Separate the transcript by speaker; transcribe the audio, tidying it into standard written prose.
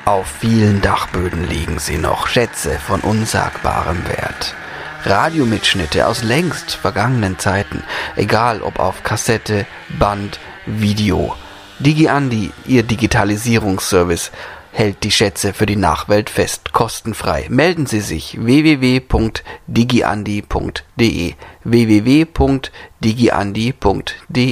Speaker 1: Auf vielen Dachböden liegen sie noch, Schätze von unsagbarem Wert. Radiomitschnitte aus längst vergangenen Zeiten, egal ob auf Kassette, Band, Video. DigiAndi, ihr Digitalisierungsservice, hält die Schätze für die Nachwelt fest, kostenfrei. Melden Sie sich www.digiandi.de www.digiandi.de